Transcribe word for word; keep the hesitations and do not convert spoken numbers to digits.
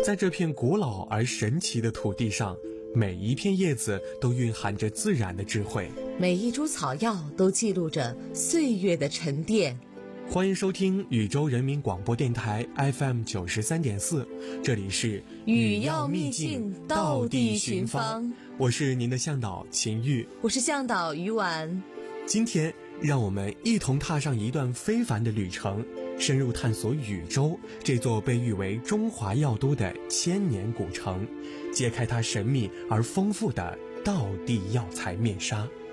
在这片古老而神奇的土地上，每一片叶子都蕴含着自然的智慧， 每一株草药都记录着岁月的沉淀。 欢迎收听禹州人民广播电台 F M 九十三点四，这里是语要秘境，道地寻芳。 我是您的向导秦玉， 我是向导于婉。 今天让我们一同踏上一段非凡的旅程，深入探索禹州这座被誉为中华药都的千年古城，揭开它神秘而丰富的道地药材面纱。